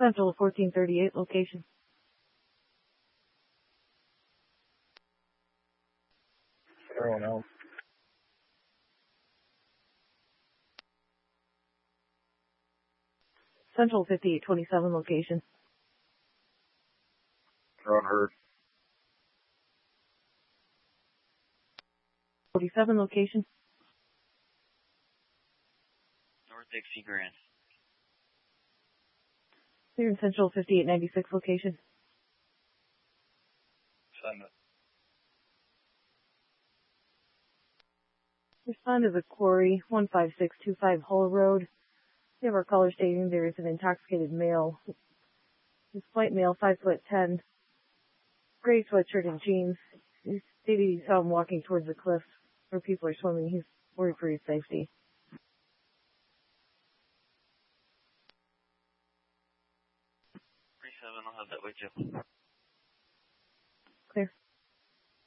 Central 1438 location. Everyone else. Central 5827 location. Everyone heard. 47 location. North Dixie Grant. Clear in Central 5896 location. Send it. Respond to the quarry, 15625 Hull Road. We have our caller stating there is an intoxicated male. This white male, 5'10", gray sweatshirt and jeans. He stated he saw him walking towards the cliff where people are swimming. He's worried for his safety. 37, I'll have that with you. Clear.